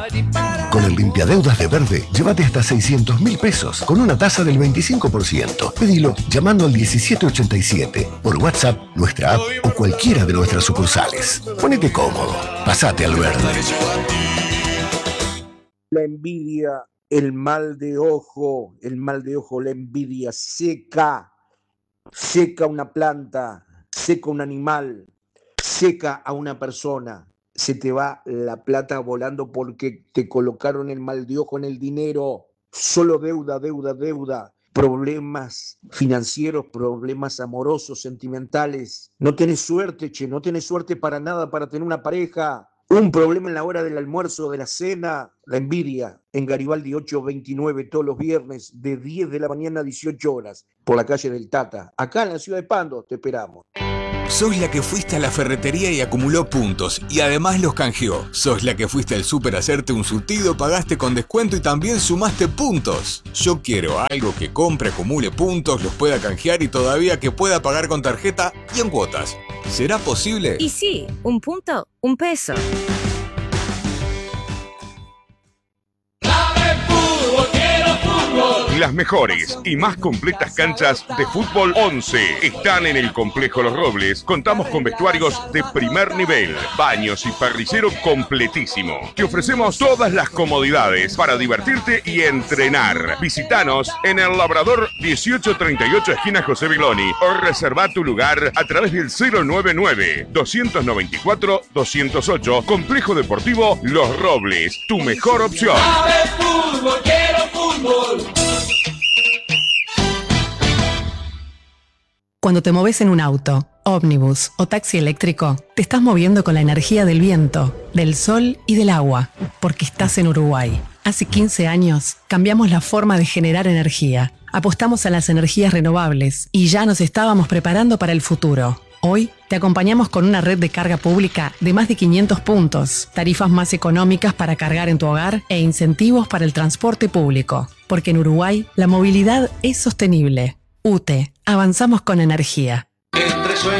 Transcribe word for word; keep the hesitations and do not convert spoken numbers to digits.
Con el limpiadeudas de Verde, llévate hasta seiscientos mil pesos con una tasa del veinticinco por ciento. Pedilo llamando al diecisiete ochenta y siete, por WhatsApp, nuestra app o cualquiera de nuestras sucursales. Ponete cómodo, pasate al Verde. La envidia, el mal de ojo, el mal de ojo, la envidia seca, seca una planta, seca un animal, seca a una persona. Se te va la plata volando porque te colocaron el mal de ojo en el dinero. Solo deuda, deuda, deuda. Problemas financieros, problemas amorosos, sentimentales. No tenés suerte, che, no tenés suerte para nada para tener una pareja. Un problema en la hora del almuerzo, de la cena. La envidia. En Garibaldi ochocientos veintinueve, todos los viernes, de diez de la mañana a dieciocho horas, por la calle del Tata. Acá en la ciudad de Pando, te esperamos. Sos la que fuiste a la ferretería y acumuló puntos y además los canjeó. Sos la que fuiste al súper a hacerte un surtido, pagaste con descuento y también sumaste puntos. Yo quiero algo que compre, acumule puntos, los pueda canjear y todavía que pueda pagar con tarjeta y en cuotas. ¿Será posible? Y sí, un punto, un peso. Las mejores y más completas canchas de fútbol once están en el Complejo Los Robles. Contamos con vestuarios de primer nivel, baños y parrillero completísimo. Te ofrecemos todas las comodidades para divertirte y entrenar. Visítanos en el Labrador dieciocho treinta y ocho, esquina José Viloni, o reserva tu lugar a través del cero noventa y nueve, doscientos noventa y cuatro, doscientos ocho. Complejo Deportivo Los Robles, tu mejor opción. Fútbol, quiero fútbol. Cuando te moves en un auto, ómnibus o taxi eléctrico, te estás moviendo con la energía del viento, del sol y del agua, porque estás en Uruguay. Hace quince años cambiamos la forma de generar energía, apostamos a las energías renovables y ya nos estábamos preparando para el futuro. Hoy te acompañamos con una red de carga pública de más de quinientos puntos, tarifas más económicas para cargar en tu hogar e incentivos para el transporte público. Porque en Uruguay la movilidad es sostenible. U T E, avanzamos con energía.